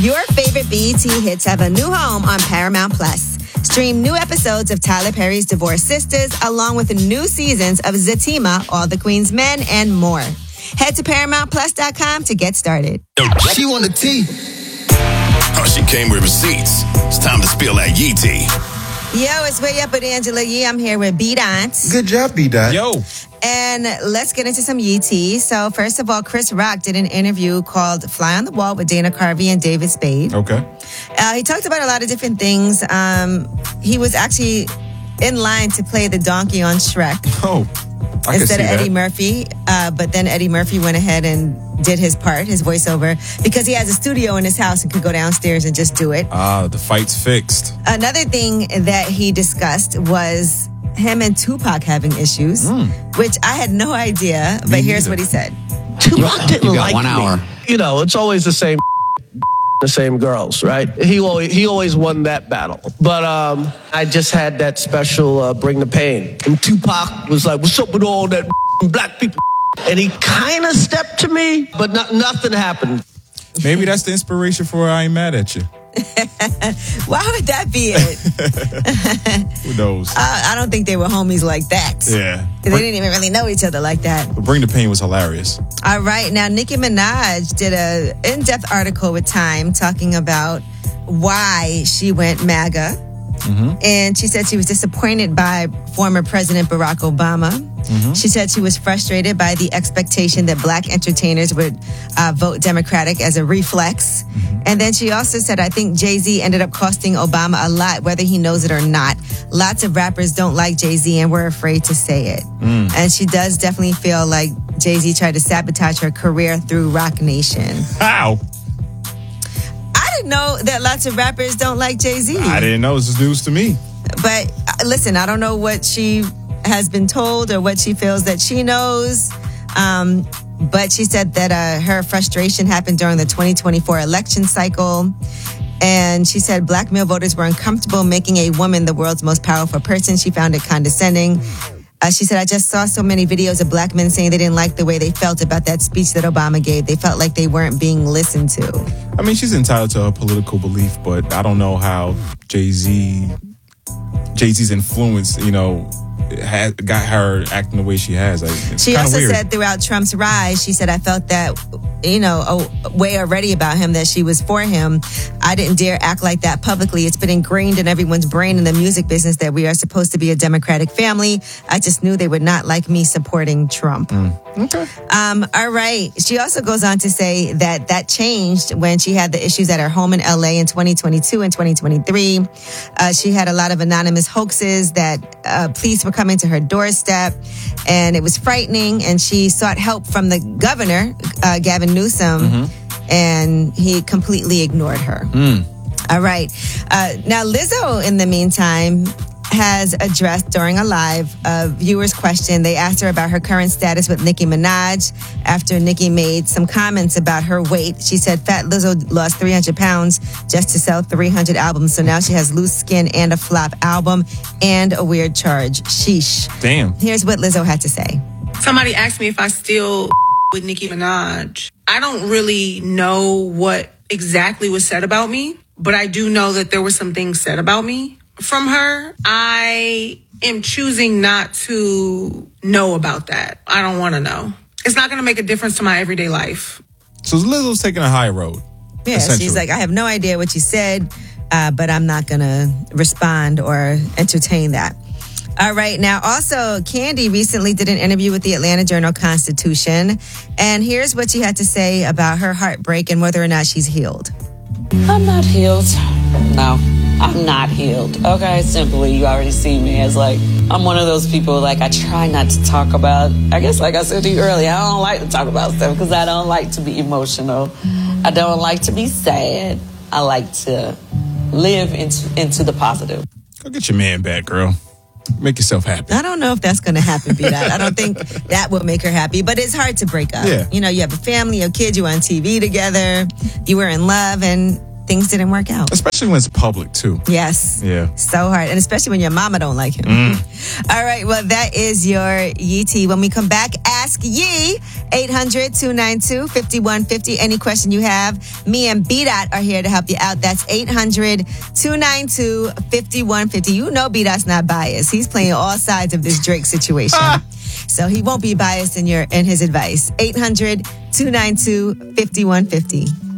Your favorite BET hits have a new home on Paramount Plus. Stream new episodes of Tyler Perry's Divorced Sisters, along with new seasons of Zatima, All the Queen's Men, and more. Head to ParamountPlus.com to get started. She want the tea. Oh, she came with receipts. It's time to spill that Yee tea. Yo, it's Way Up with Angela Yee. I'm here with B-Dot. Good job, B-Dot. Yo. And let's get into some Yee tea. So first of all, Chris Rock did an interview called Fly on the Wall with Dana Carvey and David Spade. Okay. He talked about a lot of different things. He was actually in line to play the donkey on Shrek. Oh, I instead can of see Eddie that. Murphy. But then Eddie Murphy went ahead and did his part, his voiceover, because he has a studio in his house and could go downstairs and just do it. The fight's fixed. Another thing that he discussed was him and Tupac having issues, which I had no idea, but here's what he said. Tupac didn't like 1 hour. me. You know, it's always the same the same girls, right? He always won that battle. But I just had that special Bring the Pain. And Tupac was like, what's up with all that black people? And he kind of stepped to me, but nothing happened. Maybe that's the inspiration for I Ain't Mad at You. Why would that be it? Who knows? I don't think they were homies like that. Yeah. They didn't even really know each other like that. Bring the Pain was hilarious. All right. Now, Nicki Minaj did an in-depth article with Time talking about why she went MAGA. And she said she was disappointed by former President Barack Obama. She said she was frustrated by the expectation that black entertainers would vote Democratic as a reflex. And then she also said, I think Jay-Z ended up costing Obama a lot, whether he knows it or not. Lots of rappers don't like Jay-Z and we're afraid to say it. And she does definitely feel like Jay-Z tried to sabotage her career through Roc Nation. How? I didn't know that lots of rappers don't like Jay-Z. I didn't know. This is news to me. But listen, I don't know what she has been told or what she feels that she knows. But she said that her frustration happened during the 2024 election cycle. And she said black male voters were uncomfortable making a woman the world's most powerful person. She found it condescending. She said, I just saw so many videos of black men saying they didn't like the way they felt about that speech that Obama gave. They felt like they weren't being listened to. I mean, she's entitled to her political belief, but I don't know how Jay-Z's influence, got her acting the way she has. She also weird. said throughout Trump's rise, she said, I felt that, a way already about him, that she was for him. I didn't dare act like that publicly. It's been ingrained in everyone's brain in the music business that we are supposed to be a Democratic family. I just knew they would not like me supporting Trump. Okay. All right. She also goes on to say that changed when she had the issues at her home in LA in 2022 and 2023. She had a lot of anonymous hoaxes that police were coming to her doorstep, and it was frightening. And she sought help from the governor, Gavin Newsom, and he completely ignored her. All right. Now, Lizzo, in the meantime, has addressed during a live viewer's question. They asked her about her current status with Nicki Minaj after Nicki made some comments about her weight. She said Fat Lizzo lost 300 pounds just to sell 300 albums. So now she has loose skin and a flop album and a weird charge. Sheesh. Damn. Here's what Lizzo had to say. Somebody asked me if I still with Nicki Minaj. I don't really know what exactly was said about me, but I do know that there were some things said about me from her. I am choosing not to know about that. I don't want to know. It's not going to make a difference to my everyday life. So Lizzo's taking a high road. Yeah, she's like, I have no idea what you said, but I'm not going to respond or entertain that. All right. Now, also, Candy recently did an interview with the Atlanta Journal-Constitution. And here's what she had to say about her heartbreak and whether or not she's healed. I'm not healed. No, I'm not healed. Okay, simply, you already see me as I'm one of those people, I try not to talk about, I guess like I said to you earlier, I don't like to talk about stuff because I don't like to be emotional. I don't like to be sad. I like to live into the positive. Go get your man back, girl. Make yourself happy. I don't know if that's going to happen, B-Dot. I don't think that will make her happy, but it's hard to break up. Yeah. You have a family, your kids, you were on TV together, you were in love, and things didn't work out. Especially when it's public, too. Yes. Yeah. So hard. And especially when your mama don't like him. All right. Well, that is your Yee tea. When we come back, ask Yee. 800-292-5150. Any question you have, me and B-Dot are here to help you out. That's 800-292-5150. You know B-Dot's not biased. He's playing all sides of this Drake situation. So he won't be biased in his advice. 800-292-5150.